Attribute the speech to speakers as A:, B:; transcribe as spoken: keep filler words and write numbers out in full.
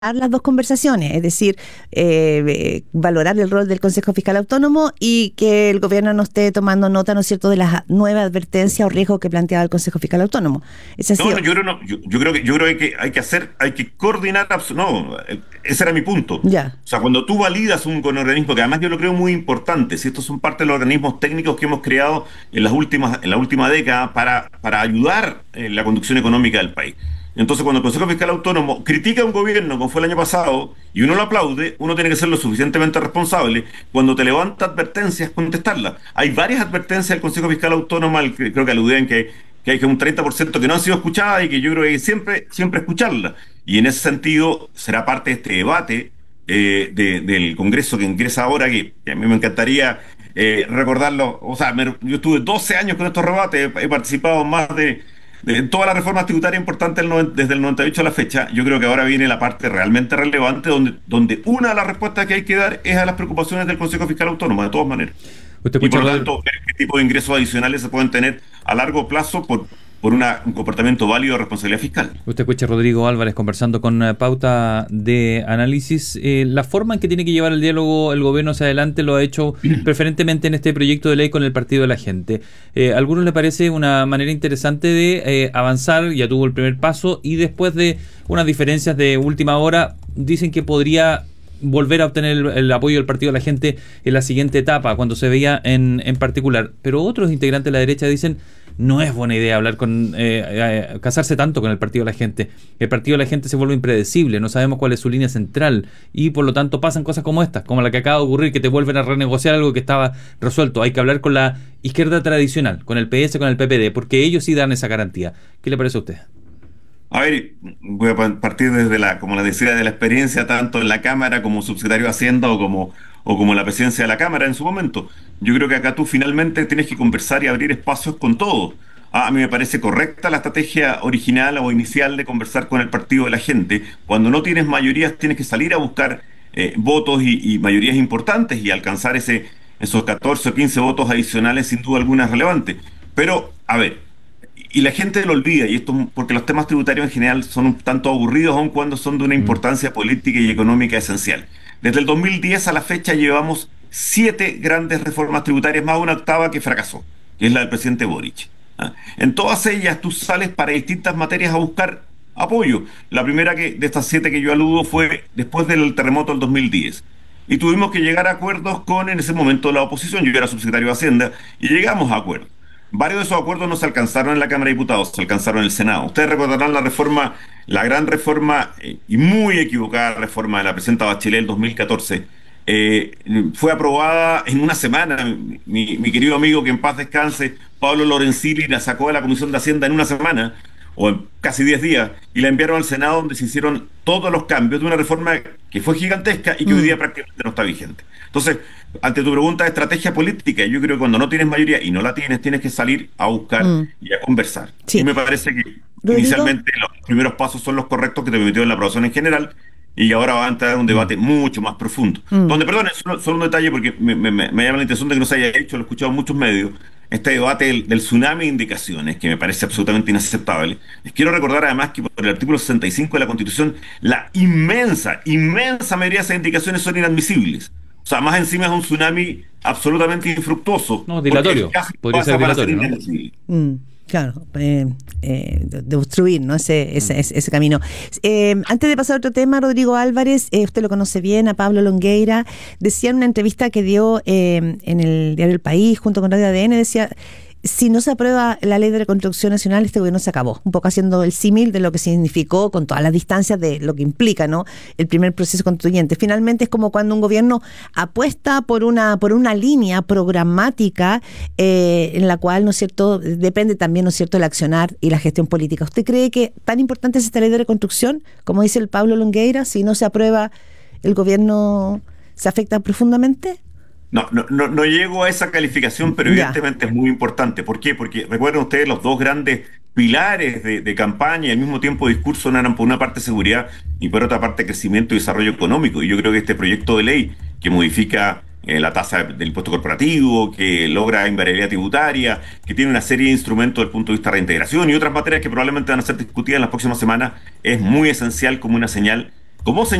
A: las dos conversaciones, es decir, eh, eh, valorar el rol del Consejo Fiscal Autónomo y que el gobierno no esté tomando nota, ¿no es cierto?, de las nuevas advertencias o riesgos que planteaba el Consejo Fiscal Autónomo. Ese ha
B: No,
A: sido.
B: no, yo creo, no, yo, yo creo que yo creo que hay que hacer, hay que coordinar, abs- no, eh, ese era mi punto.
A: Ya.
B: O sea, cuando tú validas un con organismo, que además yo lo creo muy importante, si estos son parte de los organismos técnicos que hemos creado en las últimas, en la última década para, para ayudar en la conducción económica del país. Entonces, cuando el Consejo Fiscal Autónomo critica a un gobierno, como fue el año pasado, y uno lo aplaude, uno tiene que ser lo suficientemente responsable. Cuando te levanta advertencias, contestarlas. Hay varias advertencias del Consejo Fiscal Autónomo, al que creo que aludían que, que hay que un treinta por ciento que no han sido escuchadas y que yo creo que hay siempre, siempre escucharlas. Y en ese sentido será parte de este debate eh, de- del Congreso que ingresa ahora, que, que a mí me encantaría eh, recordarlo. O sea, me- yo estuve doce años con estos rebates, he, he participado en más de de todas las reformas tributarias importantes del noven- desde el noventa y ocho a la fecha. Yo creo que ahora viene la parte realmente relevante, donde, donde una de las respuestas que hay que dar es a las preocupaciones del Consejo Fiscal Autónomo, de todas maneras.
C: Usted
B: Y
C: escucha,
B: por lo
C: Rodri-
B: tanto, ver qué tipo de ingresos adicionales se pueden tener a largo plazo por, por una- un comportamiento válido de responsabilidad fiscal.
C: Usted escucha a Rodrigo Álvarez conversando con eh, Pauta de Análisis. Eh, la forma en que tiene que llevar el diálogo el gobierno hacia adelante lo ha hecho preferentemente en este proyecto de ley con el Partido de la Gente. Eh, ¿A algunos le parece una manera interesante de eh, avanzar? Ya tuvo el primer paso y después de unas diferencias de última hora dicen que podría volver a obtener el, el apoyo del Partido de la Gente en la siguiente etapa, cuando se veía en, en particular. Pero otros integrantes de la derecha dicen no es buena idea hablar con eh, eh, casarse tanto con el Partido de la Gente. El Partido de la Gente se vuelve impredecible, no sabemos cuál es su línea central y por lo tanto pasan cosas como estas, como la que acaba de ocurrir, que te vuelven a renegociar algo que estaba resuelto. Hay que hablar con la izquierda tradicional, con el P S, con el P P D, porque ellos sí dan esa garantía. ¿Qué le parece a usted?
B: A ver, voy a pa- partir desde la, como les decía, de la experiencia tanto en la Cámara como subsecretario de Hacienda o como, o como la presidencia de la Cámara en su momento. Yo creo que acá tú finalmente tienes que conversar y abrir espacios con todos. Ah, a mí me parece correcta la estrategia original o inicial de conversar con el partido de la gente. Cuando no tienes mayorías, tienes que salir a buscar eh, votos y, y mayorías importantes y alcanzar ese, esos catorce o quince votos adicionales, sin duda alguna es relevante. Pero, a ver. Y la gente lo olvida, y esto porque los temas tributarios en general son un tanto aburridos, aun cuando son de una
C: Mm.
B: importancia política y económica esencial. Desde el dos mil diez a la fecha llevamos siete grandes reformas tributarias, más una octava que fracasó, que es la del presidente Boric. ¿Ah? En todas ellas tú sales para distintas materias a buscar apoyo. La primera que, de estas siete que yo aludo fue después del terremoto del dos mil diez. Y tuvimos que llegar a acuerdos con, en ese momento, la oposición. Yo era subsecretario de Hacienda y llegamos a acuerdos. Varios de esos acuerdos no se alcanzaron en la Cámara de Diputados, se alcanzaron en el Senado. Ustedes recordarán la reforma, la gran reforma eh, y muy equivocada reforma de la presidenta Bachelet del dos mil catorce. Eh, fue aprobada en una semana. Mi, mi querido amigo, que en paz descanse, Pablo Lorenzini, la sacó de la Comisión de Hacienda en una semana, o en casi diez días, y la enviaron al Senado, donde se hicieron todos los cambios de una reforma que fue gigantesca y que hoy
A: Mm.
B: día prácticamente no está vigente. Entonces, ante tu pregunta de estrategia política, yo creo que cuando no tienes mayoría y no la tienes, tienes que salir a buscar
A: Mm.
B: y a conversar. Y
A: Sí.
B: me parece que
A: Rodrigo.
B: inicialmente los primeros pasos son los correctos que te permitieron la aprobación en general, y ahora va a entrar un
C: Mm.
B: debate mucho más profundo.
A: Mm.
B: Donde, perdón, solo, solo un detalle porque me, me- me- me llama la atención de que no se haya hecho, lo he escuchado en muchos medios, este debate del, del tsunami de indicaciones, que me parece absolutamente inaceptable. Les quiero recordar además que por el artículo sesenta y cinco de la Constitución, la inmensa, inmensa mayoría de esas indicaciones son inadmisibles. O sea, más encima es un tsunami absolutamente infructuoso,
C: No,
B: porque
C: dilatorio.
B: casi
C: Podría
B: pasa
C: ser
B: para ser
C: dilatorio, ¿no?
B: inadmisible.
A: Mm, claro, eh, eh, de, de obstruir, ¿no? ese, ese, ese, ese camino. Eh, antes de pasar a otro tema, Rodrigo Álvarez, eh, usted lo conoce bien, a Pablo Longueira, decía en una entrevista que dio eh, en el diario El País, junto con Radio A D N, decía, si no se aprueba la ley de reconstrucción nacional, este gobierno se acabó. Un poco haciendo el símil de lo que significó con todas las distancias de lo que implica, ¿no?, el primer proceso constituyente. Finalmente es como cuando un gobierno apuesta por una, por una línea programática eh, en la cual, ¿no es cierto?, depende también, ¿no es cierto?, el accionar y la gestión política. ¿Usted cree que tan importante es esta ley de reconstrucción, como dice el Pablo Longueira, si no se aprueba, el gobierno se afecta profundamente?
B: No, no, no, no llego a esa calificación, pero
A: Ya.
B: evidentemente es muy importante. ¿Por qué? Porque recuerden ustedes, los dos grandes pilares de, de campaña y al mismo tiempo discurso eran por una parte seguridad y por otra parte crecimiento y desarrollo económico. Y yo creo que este proyecto de ley que modifica eh, la tasa del impuesto corporativo, que logra invariabilidad tributaria, que tiene una serie de instrumentos desde el punto de vista de reintegración y otras materias que probablemente van a ser discutidas en las próximas semanas, es muy esencial como una señal ¿Cómo, señor?